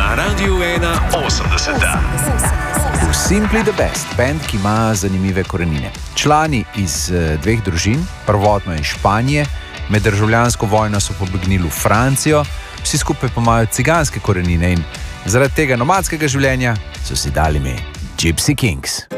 Na Radiu 81. V Simply the Best, band, ki ima zanimive korenine. Člani iz dveh družin, prvotno iz Španije, med državljansko vojno so pobegnili v Francijo, vsi skupaj pa imajo ciganske korenine in zaradi tega nomadskega življenja so si dali ime Gypsy Kings.